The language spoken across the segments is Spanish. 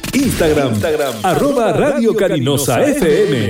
Instagram. @Radio Carinosa FM.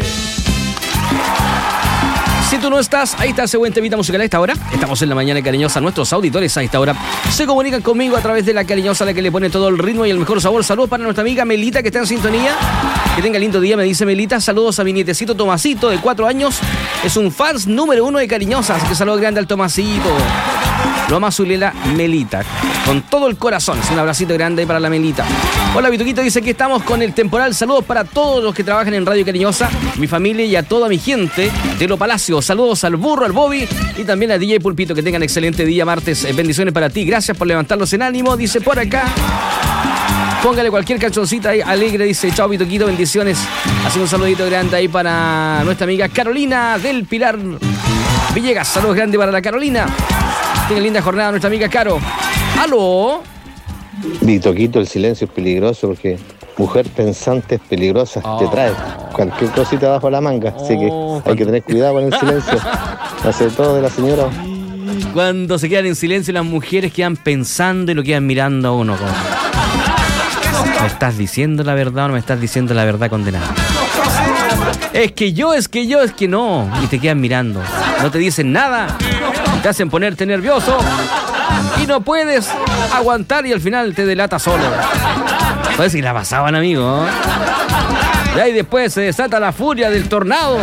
Si tú no estás, ahí está ese buen temita musical a esta hora. Estamos en la mañana cariñosa. Nuestros auditores a esta hora se comunican conmigo a través de la cariñosa, la que le pone todo el ritmo y el mejor sabor. Saludos para nuestra amiga Melita, que está en sintonía. Que tenga lindo día, me dice Melita. Saludos a mi nietecito Tomasito, de 4 años. Es un fans número 1 de Cariñosa. Así que saludos grande al Tomasito. Lo ama su Lela Melita, con todo el corazón. Un abracito grande para la Melita. Hola, Vituquito dice que estamos con el temporal. Saludos para todos los que trabajan en Radio Cariñosa, mi familia y a toda mi gente de Lo Palacio. Saludos al Burro, al Bobby y también a DJ Pulpito. Que tengan excelente día martes. Bendiciones para ti. Gracias por levantarlos en ánimo. Dice por acá. Póngale cualquier cancioncita ahí alegre. Dice chao, Vituquito, bendiciones. Así un saludito grande ahí para nuestra amiga Carolina del Pilar Villegas. Saludos grandes para la Carolina. Tenga linda jornada nuestra amiga Caro. ¡Aló! Vitoquito, el silencio es peligroso porque mujer pensante es peligrosa. Te trae cualquier cosita bajo la manga. Así que hay que tener cuidado con el silencio. Hace todo de la señora. Cuando se quedan en silencio, las mujeres quedan pensando y lo quedan mirando a uno. ¿Me estás diciendo la verdad o no me estás diciendo la verdad, condenado? Es que no. Y te quedan mirando. No te dicen nada. Te hacen ponerte nervioso y no puedes aguantar y al final te delata solo. Parece que la pasaban, amigo. Y ahí después se desata la furia del tornado.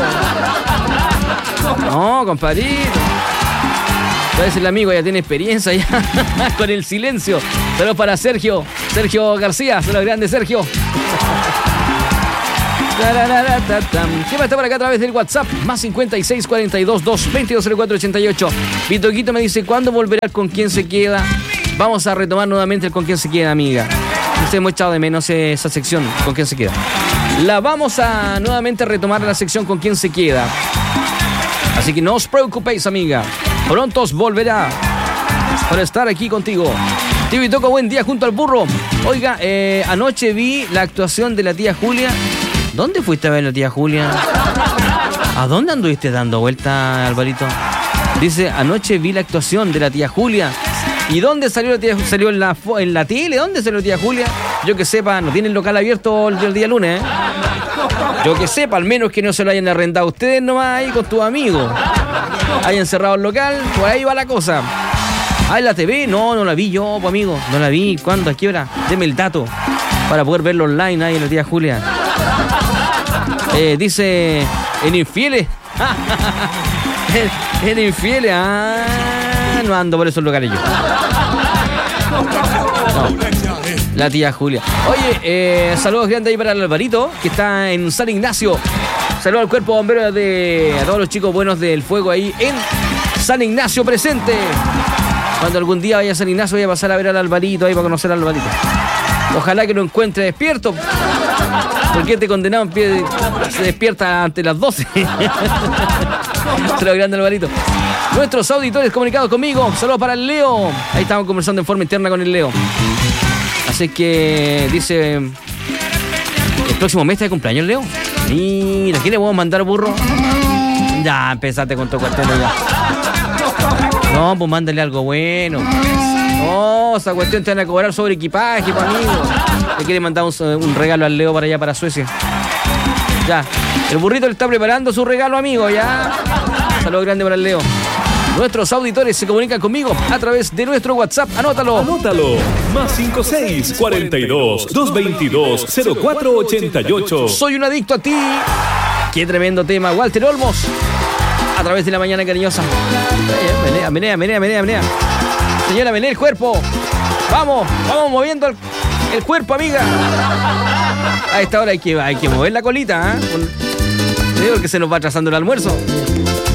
No, compadrito. Parece el amigo ya tiene experiencia ya con el silencio. Saludos para Sergio García. Saludos grande, Sergio. ¿Qué más está por acá a través del WhatsApp? Más 56 42 2 22 04 88. Vitoquito me dice, ¿cuándo volverá Con Quién Se Queda? Vamos a retomar nuevamente el Con Quién Se Queda, amiga. Nos hemos echado de menos esa sección, Con Quién Se Queda. La vamos a nuevamente retomar la sección Con Quién Se Queda. Así que no os preocupéis, amiga. Pronto volverá para estar aquí contigo. Tío Vitoco, buen día junto al Burro. Oiga, anoche vi la actuación de la tía Julia. ¿Dónde fuiste a ver a la tía Julia? ¿A dónde anduviste dando vuelta, Alvarito? Dice, anoche vi la actuación de la tía Julia. ¿Y dónde salió la tía? ¿Salió en la tele? ¿Dónde salió la tía Julia? Yo que sepa, no tiene el local abierto el día lunes, ¿eh? Yo que sepa, al menos que no se lo hayan arrendado ustedes nomás ahí con tus amigos. Hayan cerrado el local, por ahí va la cosa. Ah, ¿en la TV? No la vi yo, pues, amigo. No la vi. ¿Cuándo? ¿A qué hora? Deme el dato para poder verlo online ahí en la tía Julia. Dice, en Infieles. En Infieles. No ando por esos locales yo. No. La tía Julia. Oye, saludos grandes ahí para el Alvarito, que está en San Ignacio. Saludos al cuerpo bombero a todos los chicos buenos del fuego ahí en San Ignacio presente. Cuando algún día vaya a San Ignacio voy a pasar a ver al Alvarito ahí para conocer al Alvarito. Ojalá que lo encuentre despierto. Porque este condenado se despierta ante las 12. Se lo grande, Alvarito. Nuestros auditores comunicados conmigo. Saludos para el Leo. Ahí estamos conversando en forma interna con el Leo. Así que dice, el próximo mes está de cumpleaños, Leo. Mira, ¿qué le vamos a mandar, Burro? Ya, empezaste con tu cuestión ya. No, pues mándale algo bueno. No, esa cuestión te van a cobrar sobre equipaje, pues, amigo. Le quiere mandar un regalo al Leo para allá, para Suecia. Ya, el burrito le está preparando su regalo, amigo, ya. Saludos grande para el Leo. Nuestros auditores se comunican conmigo a través de nuestro WhatsApp. Anótalo. Más 56 42 222 0488. Soy un adicto a ti. Qué tremendo tema. Walter Olmos. A través de la mañana cariñosa. Menea. Señora, menea el cuerpo. Vamos moviendo el cuerpo, amiga. A esta hora hay que mover la colita, ¿eh? Porque se nos va atrasando el almuerzo.